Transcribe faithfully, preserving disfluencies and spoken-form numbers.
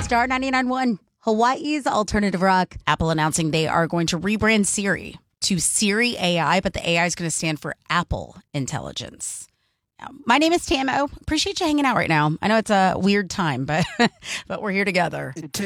Star ninety-nine point one, Hawaii's alternative rock. Apple announcing they are going to rebrand Siri to Siri A I, but the A I is going to stand for Apple Intelligence. My name is Tamo. Appreciate you hanging out right now. I know it's a weird time, but but we're here together.